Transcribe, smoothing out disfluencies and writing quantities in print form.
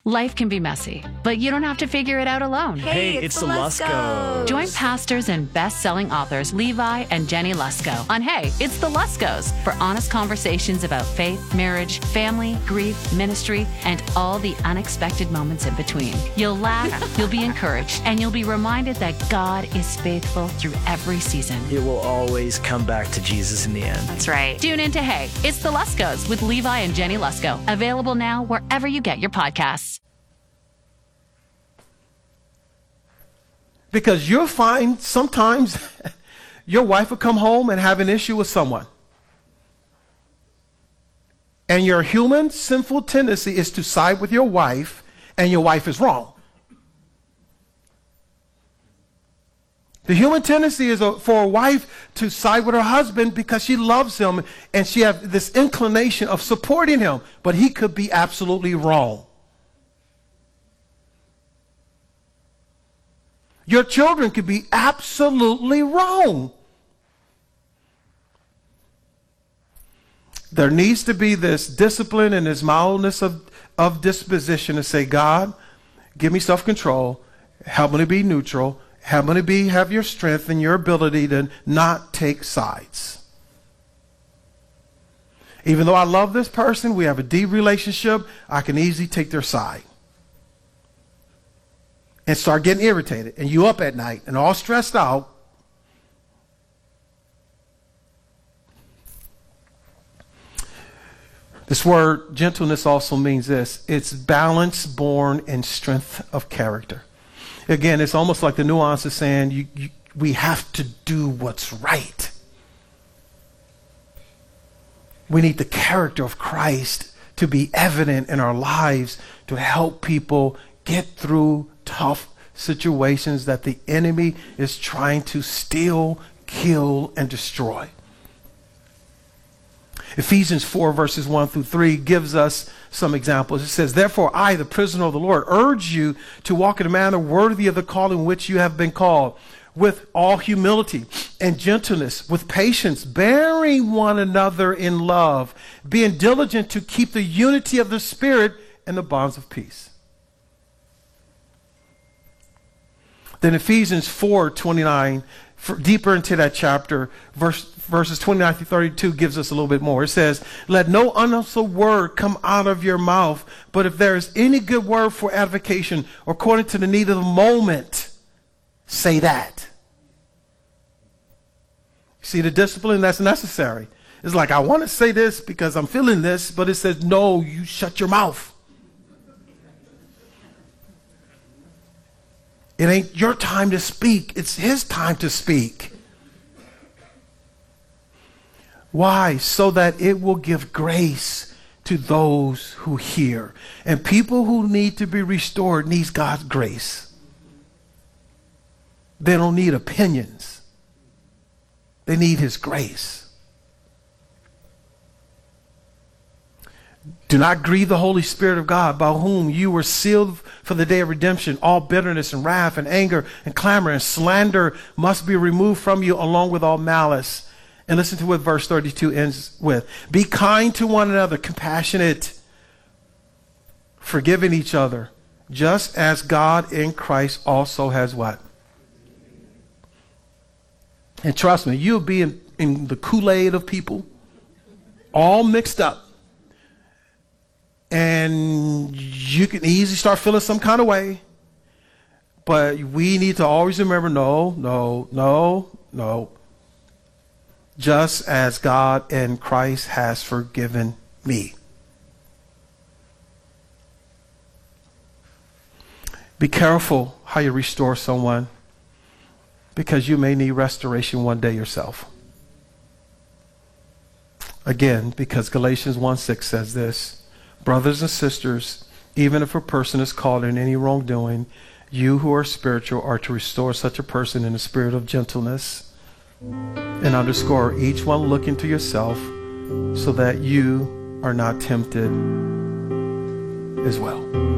Life can be messy, but you don't have to figure it out alone. Hey, it's the Luskos. Join pastors and best-selling authors Levi and Jenny Lusko on Hey, It's the Luskos for honest conversations about faith, marriage, family, grief, ministry, and all the unexpected moments in between. You'll laugh, you'll be encouraged, and you'll be reminded that God is faithful through every season. It will always come back to Jesus in the end. That's right. Tune in to Hey, It's the Luskos with Levi and Jenny Lusko. Available now wherever you get your podcasts. Because you'll find sometimes your wife will come home and have an issue with someone. And your human sinful tendency is to side with your wife, and your wife is wrong. The human tendency is for a wife to side with her husband because she loves him and she has this inclination of supporting him, but he could be absolutely wrong. Your children could be absolutely wrong. There needs to be this discipline and this mildness of disposition to say, God, give me self-control, help me to be neutral, help me to have your strength and your ability to not take sides. Even though I love this person, we have a deep relationship, I can easily take their side. And start getting irritated, and you up at night and all stressed out. This word gentleness also means this. It's balance born in strength of character. Again, it's almost like the nuance of saying we have to do what's right. We need the character of Christ to be evident in our lives to help people get through tough situations that the enemy is trying to steal, kill, and destroy. Ephesians 4 verses 1 through 3 gives us some examples. It says, therefore I, the prisoner of the Lord, urge you to walk in a manner worthy of the calling which you have been called, with all humility and gentleness, with patience, bearing one another in love, being diligent to keep the unity of the Spirit and the bonds of peace. Then Ephesians 4:29, deeper into that chapter, verses 29 through 32 gives us a little bit more. It says, let no unwholesome word come out of your mouth, but if there is any good word for edification, according to the need of the moment, say that. See the discipline that's necessary. It's like, I want to say this because I'm feeling this, but it says, no, you shut your mouth. It ain't your time to speak. It's his time to speak. Why? So that it will give grace to those who hear. And people who need to be restored needs God's grace. They don't need opinions. They need his grace. Do not grieve the Holy Spirit of God, by whom you were sealed for the day of redemption. All bitterness and wrath and anger and clamor and slander must be removed from you, along with all malice. And listen to what verse 32 ends with. Be kind to one another, compassionate, forgiving each other, just as God in Christ also has what? And trust me, you'll be in the Kool-Aid of people, all mixed up. And you can easily start feeling some kind of way. But we need to always remember, no. Just as God in Christ has forgiven me. Be careful how you restore someone, because you may need restoration one day yourself. Again, because Galatians 1:6 says this. Brothers and sisters, even if a person is caught in any wrongdoing, you who are spiritual are to restore such a person in a spirit of gentleness. And underscore, each one look into yourself so that you are not tempted as well.